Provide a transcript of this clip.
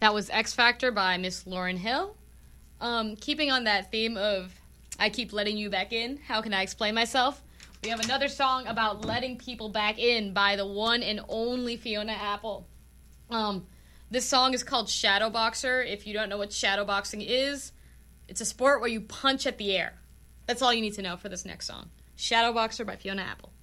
That was X Factor by Miss Lauryn Hill. Keeping on that theme of I keep letting you back in, how can I explain myself? We have another song about letting people back in by the one and only Fiona Apple. This song is called Shadow Boxer. If you don't know what shadow boxing is, it's a sport where you punch at the air. That's all you need to know for this next song. Shadow Boxer by Fiona Apple.